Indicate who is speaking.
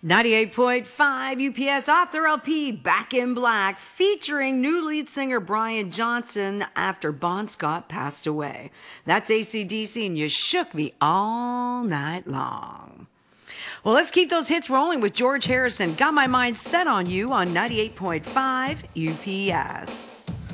Speaker 1: 98.5 UPS off their LP Back in Black, featuring new lead singer Brian Johnson after Bon Scott passed away. That's AC/DC, and you shook me all night long. Well, let's keep those hits rolling with George Harrison. Got My Mind Set on You on 98.5 UPS.